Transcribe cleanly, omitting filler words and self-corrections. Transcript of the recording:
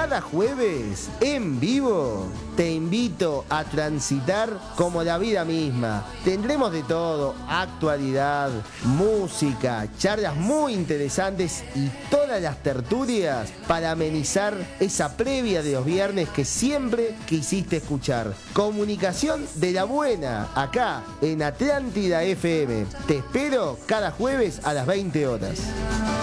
cada jueves en vivo te invito a transitar como la vida misma. Tendremos de todo, actualidad, música, charlas muy interesantes y todas las tertulias para amenizar esa previa de los viernes que siempre quisiste escuchar. Comunicación de la buena, acá en Atlántida FM. Te espero cada jueves a las 20 horas.